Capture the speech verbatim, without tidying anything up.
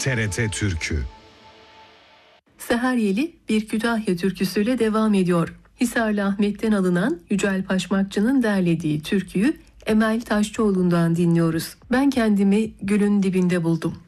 T R T Türkü. Seheryeli bir Kütahya türküsüyle devam ediyor. Hisarlı Ahmet'ten alınan Yücel Paşmakçı'nın derlediği türküyü Emel Taşçıoğlu'ndan dinliyoruz. Ben kendimi gölün dibinde buldum.